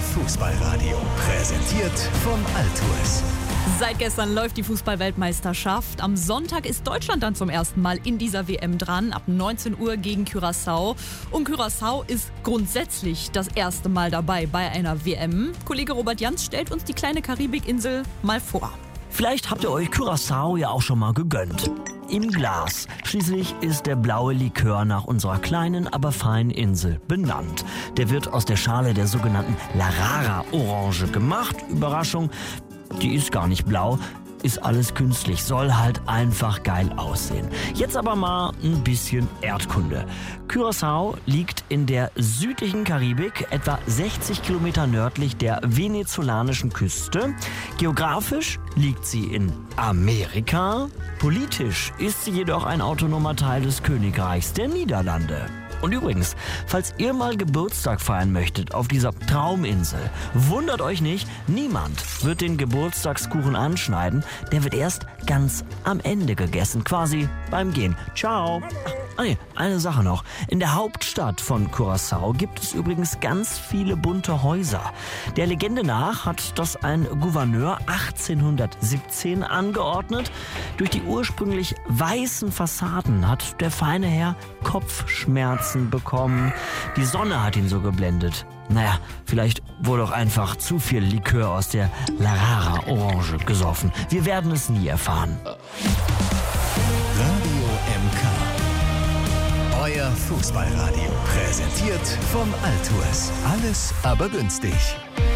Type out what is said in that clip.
Fußballradio. Präsentiert vom Altours. Seit gestern läuft die Fußball-Weltmeisterschaft. Am Sonntag ist Deutschland dann zum ersten Mal in dieser WM dran, ab 19 Uhr gegen Curaçao. Und Curaçao ist grundsätzlich das erste Mal dabei bei einer WM. Kollege Robert Jans stellt uns die kleine Karibikinsel mal vor. Vielleicht habt ihr euch Curaçao ja auch schon mal gegönnt. Im Glas. Schließlich ist der blaue Likör nach unserer kleinen, aber feinen Insel benannt. Der wird aus der Schale der sogenannten Larara-Orange gemacht. Überraschung, die ist gar nicht blau. Ist alles künstlich, soll halt einfach geil aussehen. Jetzt aber mal ein bisschen Erdkunde. Curaçao liegt in der südlichen Karibik, etwa 60 Kilometer nördlich der venezolanischen Küste. Geografisch liegt sie in Amerika. Politisch ist sie jedoch ein autonomer Teil des Königreichs der Niederlande. Und übrigens, falls ihr mal Geburtstag feiern möchtet auf dieser Trauminsel, wundert euch nicht, niemand wird den Geburtstagskuchen anschneiden. Der wird erst ganz am Ende gegessen, quasi beim Gehen. Ciao. Eine Sache noch. In der Hauptstadt von Curaçao gibt es übrigens ganz viele bunte Häuser. Der Legende nach hat das ein Gouverneur 1817 angeordnet. Durch die ursprünglich weißen Fassaden hat der feine Herr Kopfschmerzen bekommen. Die Sonne hat ihn so geblendet. Naja, vielleicht wurde auch einfach zu viel Likör aus der Larara-Orange gesoffen. Wir werden es nie erfahren. Radio MK. Euer Fußballradio. Präsentiert vom Altours. Alles aber günstig.